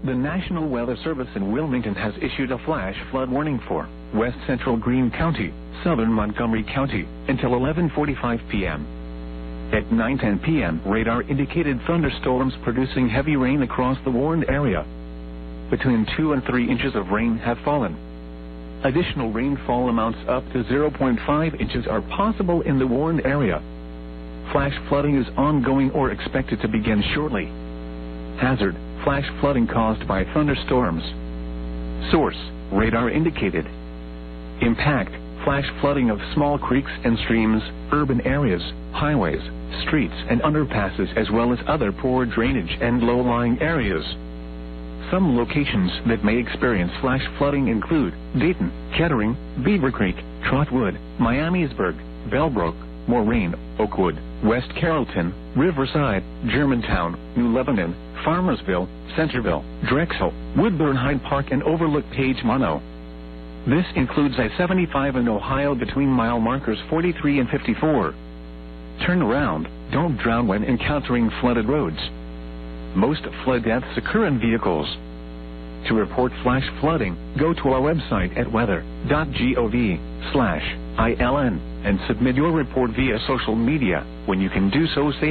The National Weather Service in Wilmington has issued a flash flood warning for west central Greene County, southern Montgomery County, until 11:45 p.m. At 9:10 p.m., radar indicated thunderstorms producing heavy rain across the warned area. Between 2 and 3 inches of rain have fallen. Additional rainfall amounts up to 0.5 inches are possible in the warned area. Flash flooding is ongoing or expected to begin shortly. Hazard: flash flooding caused by thunderstorms. Source: radar indicated. Impact: flash flooding of small creeks and streams, urban areas, highways, streets and underpasses, as well as other poor drainage and low-lying areas. Some locations that may experience flash flooding include Dayton, Kettering, Beaver Creek, Trotwood, Miamisburg, Bellbrook, Moraine, Oakwood, West Carrollton, Riverside, Germantown, New Lebanon, Farmersville, Centerville, Drexel, Woodburn Hyde Park, and Overlook Page Mono. This includes I-75 in Ohio between mile markers 43 and 54. Turn around, don't drown when encountering flooded roads. Most flood deaths occur in vehicles. To report flash flooding, go to our website at weather.gov/ILN and submit your report via social media when you can do so safely.